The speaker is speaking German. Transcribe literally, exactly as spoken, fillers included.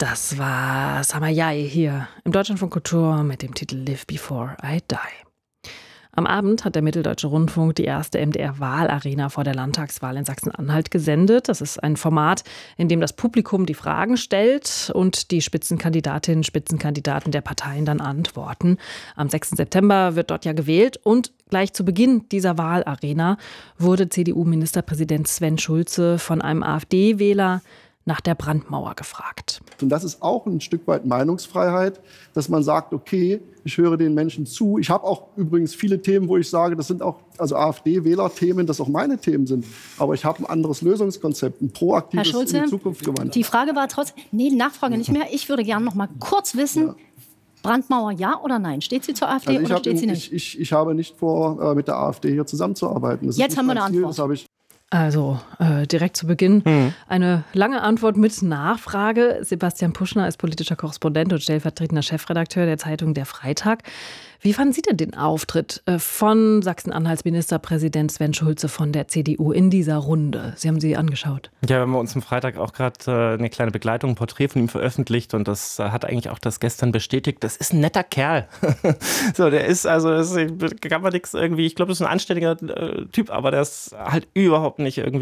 Das war Samayai hier im Deutschlandfunk Kultur mit dem Titel Live Before I Die. Am Abend hat der Mitteldeutsche Rundfunk die erste M D R-Wahlarena vor der Landtagswahl in Sachsen-Anhalt gesendet. Das ist ein Format, in dem das Publikum die Fragen stellt und die Spitzenkandidatinnen, Spitzenkandidaten der Parteien dann antworten. Am sechsten September wird dort ja gewählt und gleich zu Beginn dieser Wahlarena wurde C D U-Ministerpräsident Sven Schulze von einem AfD-Wähler nach der Brandmauer gefragt. Und das ist auch ein Stück weit Meinungsfreiheit, dass man sagt, okay, ich höre den Menschen zu. Ich habe auch übrigens viele Themen, wo ich sage, das sind auch also AfD-Wähler-Themen, das auch meine Themen sind. Aber ich habe ein anderes Lösungskonzept, ein proaktives, Herr Schulze, in die Zukunft gewandt. Die Frage war trotzdem, nee, Nachfrage nicht mehr. Ich würde gerne noch mal kurz wissen, ja. Brandmauer ja oder nein? Steht sie zur AfD also oder steht sie nicht? Ich, ich, ich habe nicht vor, mit der AfD hier zusammenzuarbeiten. Das Jetzt haben wir eine Ziel, Antwort. Das habe ich Also äh, direkt zu Beginn Mhm. eine lange Antwort mit Nachfrage. Sebastian Puschner ist politischer Korrespondent und stellvertretender Chefredakteur der Zeitung Der Freitag. Wie fanden Sie denn den Auftritt äh, von Sachsen-Anhalts Ministerpräsident Sven Schulze von der C D U in dieser Runde? Sie haben sie angeschaut. Ja, wir haben uns am Freitag auch gerade äh, eine kleine Begleitung, ein Porträt von ihm veröffentlicht und das äh, hat eigentlich auch das gestern bestätigt. Das ist ein netter Kerl. So, der ist also, das ist, kann man nichts irgendwie, ich glaube, das ist ein anständiger äh, Typ, aber der ist halt überhaupt nicht irgendwie